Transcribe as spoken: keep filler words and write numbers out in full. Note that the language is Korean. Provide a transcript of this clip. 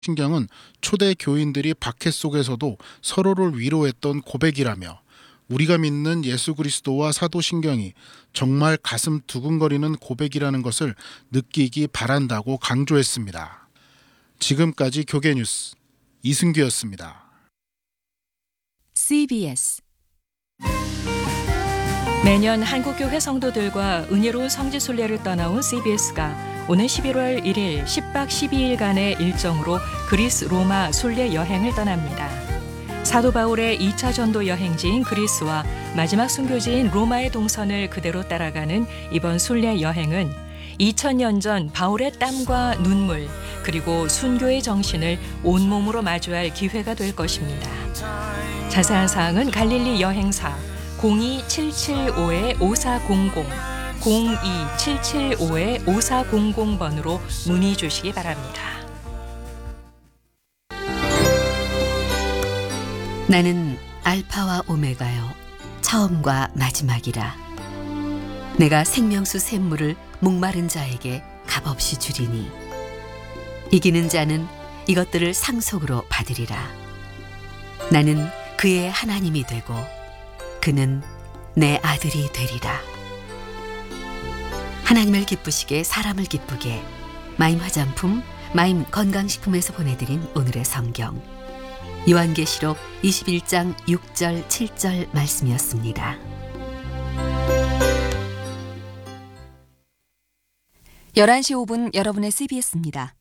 신경은 초대 교인들이 박해 속에서도 서로를 위로했던 고백이라며 우리가 믿는 예수 그리스도와 사도신경이 정말 가슴 두근거리는 고백이라는 것을 느끼기 바란다고 강조했습니다. 지금까지 교계뉴스 이승규였습니다. 씨비에스 매년 한국교회 성도들과 은혜로운 성지순례를 떠나온 씨비에스가 오는 십일월 일일 십 박 십이 일간의 일정으로 그리스 로마 순례 여행을 떠납니다. 사도 바울의 이 차 전도 여행지인 그리스와 마지막 순교지인 로마의 동선을 그대로 따라가는 이번 순례 여행은 이천 년 전 바울의 땀과 눈물 그리고 순교의 정신을 온몸으로 마주할 기회가 될 것입니다. 자세한 사항은 갈릴리 여행사 공이 칠칠오 오사공공 공이 칠칠오 오사공공 번으로 문의 주시기 바랍니다. 나는 알파와 오메가요 처음과 마지막이라. 내가 생명수 샘물을 목마른 자에게 값없이 주리니 이기는 자는 이것들을 상속으로 받으리라. 나는 그의 하나님이 되고 그는 내 아들이 되리라. 하나님을 기쁘시게 사람을 기쁘게 마임 화장품, 마임 건강식품에서 보내드린 오늘의 성경 요한계시록 이십일 장 육 절 칠 절 말씀이었습니다. 열한 시 오 분 여러분의 씨비에스입니다.